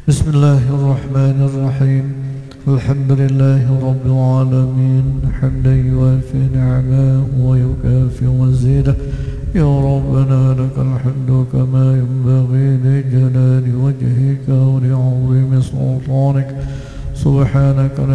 بسم الله الرحمن الرحيم. الحمد لله رب العالمين حمدا يوافي نعمه ويكافئ مزيده. يا ربنا لك الحمد كما ينبغي لجلال وجهك ولعظيم سلطانك. سبحانك لا